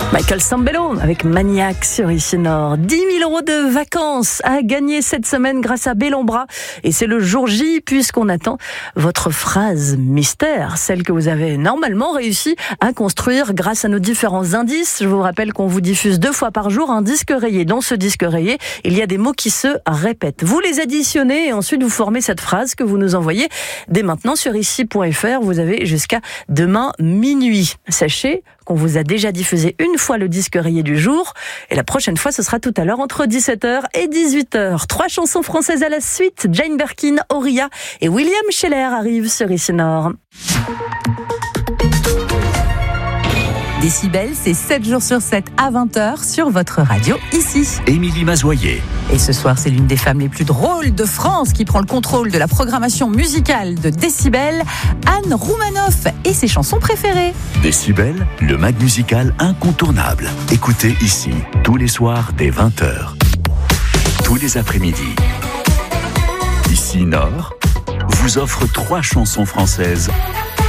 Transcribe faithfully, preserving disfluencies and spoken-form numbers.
Michael Sambello avec Maniac sur Ici Nord. dix mille euros de vacances à gagner cette semaine grâce à Bellombra. Et c'est le jour J puisqu'on attend votre phrase mystère, celle que vous avez normalement réussi à construire grâce à nos différents indices. Je vous rappelle qu'on vous diffuse deux fois par jour un disque rayé. Dans ce disque rayé, il y a des mots qui se répètent. Vous les additionnez et ensuite vous formez cette phrase que vous nous envoyez dès maintenant sur ici point f r. Vous avez jusqu'à demain minuit. Sachez qu'on vous a déjà diffusé une fois le disque rayé du jour et la prochaine fois ce sera tout à l'heure entre dix-sept heures et dix-huit heures. Trois chansons françaises à la suite. Jane Birkin, Auria et William Scheller arrivent sur Ici Nord. Décibel, c'est sept jours sur sept à vingt heures sur votre radio ici. Émilie Mazoyer. Et ce soir, c'est l'une des femmes les plus drôles de France qui prend le contrôle de la programmation musicale de Décibel, Anne Roumanoff et ses chansons préférées. Décibel, le mag musical incontournable. Écoutez ici, tous les soirs dès vingt heures. Tous les après-midi. Ici Nord vous offre trois chansons françaises